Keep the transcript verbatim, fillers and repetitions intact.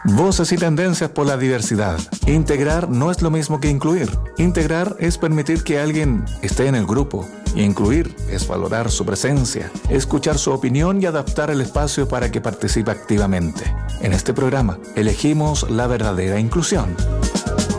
Voces y tendencias por la diversidad. Integrar no es lo mismo que incluir. Integrar es permitir que alguien esté en el grupo. Incluir es valorar su presencia, escuchar su opinión y adaptar el espacio para que participe activamente. En este programa, elegimos la verdadera inclusión.